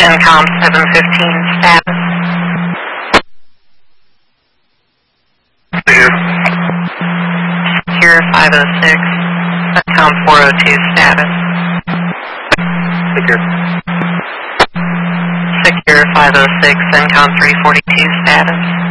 Encom 715 status. Secure 506. Encom 402 status. Secure. Secure 506. Encom 342 status.